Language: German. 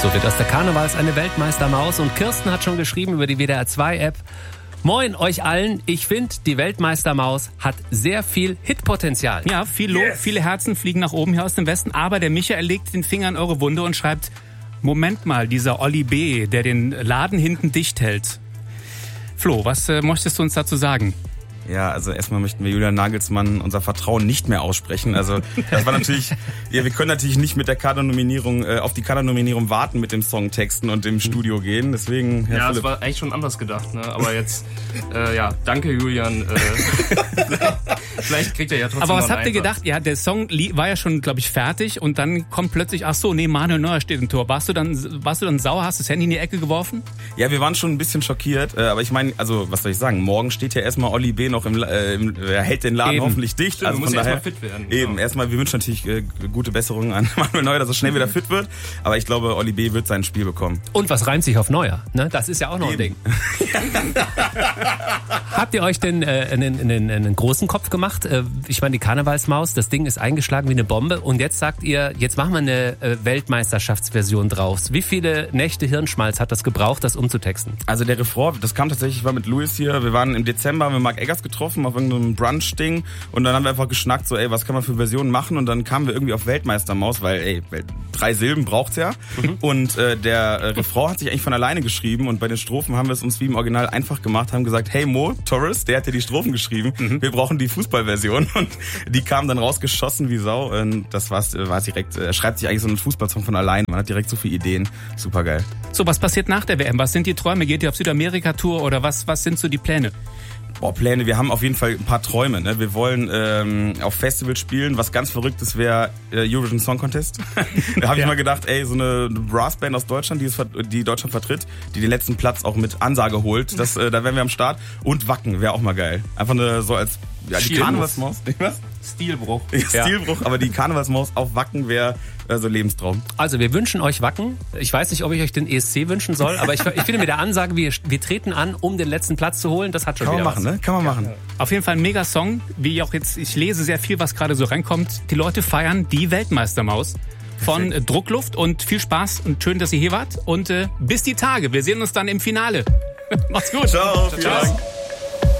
So wird aus der Karnevals eine Weltmeistermaus und Kirsten hat schon geschrieben über die WDR 2 App. Moin euch allen, ich finde, die Weltmeistermaus hat sehr viel Hitpotenzial. Ja, viel Lob, viele Herzen fliegen nach oben hier aus dem Westen, aber der Michael legt den Finger in eure Wunde und schreibt, Moment mal, dieser Olli B., der den Laden hinten dicht hält. Flo, was möchtest du uns dazu sagen? Ja, also erstmal möchten wir Julian Nagelsmann unser Vertrauen nicht mehr aussprechen. Also das war natürlich, ja, wir können natürlich nicht mit der Kader-Nominierung auf die Kader-Nominierung warten mit dem Songtexten und im Studio gehen. Deswegen, Herr Philipp. Das war eigentlich schon anders gedacht, ne? Aber jetzt, danke Julian. Vielleicht kriegt er ja trotzdem. Aber was habt ihr gedacht? Ja, der Song war ja schon, glaube ich, fertig und dann kommt plötzlich, Manuel Neuer steht im Tor. Warst du dann sauer? Hast du das Handy in die Ecke geworfen? Ja, wir waren schon ein bisschen schockiert. Aber ich meine, also was soll ich sagen? Morgen steht ja erstmal Olli B. noch er hält den Laden hoffentlich dicht. Stimmt, also von daher erstmal fit werden. Eben, erstmal, wir wünschen natürlich gute Besserungen an Manuel Neuer, dass er schnell wieder fit wird. Aber ich glaube, Olli B. wird sein Spiel bekommen. Und was reimt sich auf Neuer? Ne? Das ist ja auch noch ein Ding. Habt ihr euch denn einen großen Kopf gemacht? Ich meine, die Karnevalsmaus, das Ding ist eingeschlagen wie eine Bombe. Und jetzt sagt ihr, jetzt machen wir eine Weltmeisterschaftsversion draus. Wie viele Nächte Hirnschmalz hat das gebraucht, das umzutexten? Also der Refrain, das kam tatsächlich, ich war mit Luis hier, wir waren im Dezember, haben wir Marc Eggers getroffen auf irgendeinem Brunch-Ding und dann haben wir einfach geschnackt, so was kann man für Versionen machen und dann kamen wir irgendwie auf Weltmeistermaus, weil 3 Silben braucht's ja und der Refrain hat sich eigentlich von alleine geschrieben und bei den Strophen haben wir es uns wie im Original einfach gemacht, haben gesagt, hey Mo Torres, der hat ja die Strophen geschrieben, wir brauchen die Fußballversion und die kam dann rausgeschossen wie Sau und das war direkt, er schreibt sich eigentlich so einen Fußballsong von alleine, man hat direkt so viele Ideen, super geil. So, was passiert nach der WM? Was sind die Träume? Geht ihr auf Südamerika-Tour oder was sind so die Pläne? Pläne, wir haben auf jeden Fall ein paar Träume. Ne? Wir wollen auf Festivals spielen. Was ganz Verrücktes wäre Eurovision Song Contest. Da habe ich mal gedacht, so eine Brassband aus Deutschland, die Deutschland vertritt, die den letzten Platz auch mit Ansage holt. Da wären wir am Start. Und Wacken wäre auch mal geil. Einfach so als die Karnevalsmaus. Was? Stilbruch. Ja, Stilbruch, aber die Karnevalsmaus auf Wacken wäre so Lebenstraum. Also wir wünschen euch Wacken. Ich weiß nicht, ob ich euch den ESC wünschen soll, aber ich finde mit der Ansage, wir treten an, um den letzten Platz zu holen, das hat schon wieder was. Kann man machen. Auf jeden Fall ein Mega-Song, wie auch jetzt, ich lese sehr viel, was gerade so reinkommt. Die Leute feiern die Weltmeistermaus von Druckluft und viel Spaß und schön, dass ihr hier wart und bis die Tage. Wir sehen uns dann im Finale. Macht's gut. Ciao. Vielen Dank.